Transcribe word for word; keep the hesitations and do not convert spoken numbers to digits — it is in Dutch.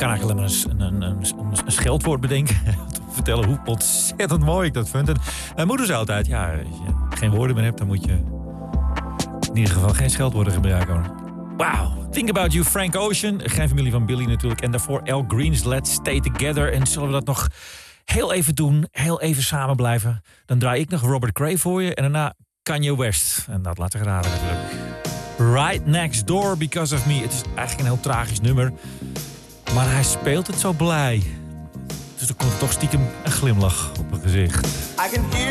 kan eigenlijk alleen maar een, een, een, een, een scheldwoord bedenken. Vertellen hoe ontzettend mooi ik dat vind. En mijn moeder zei altijd, ja, als je geen woorden meer hebt, dan moet je in ieder geval geen scheldwoorden gebruiken. Wauw. Think About You, Frank Ocean. Geen familie van Billy natuurlijk. En daarvoor Al Green's Let's Stay Together. En zullen we dat nog heel even doen, heel even samen blijven. Dan draai ik nog Robert Cray voor je. En daarna Kanye West. En dat laten raden natuurlijk. Right Next Door, Because of Me. Het is eigenlijk een heel tragisch nummer. Maar hij speelt het zo blij. Dus er komt toch stiekem een glimlach op mijn gezicht. I can hear